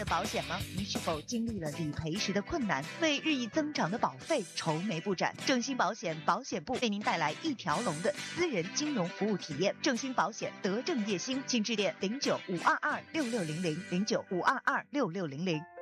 保险吗？你是否经历了理赔时的困难，为日益增长的保费愁眉不展？正兴保险保险部为您带来一条龙的私人金融服务体验。正兴保险德政叶兴，请致电09-522-6600 09-522-6600。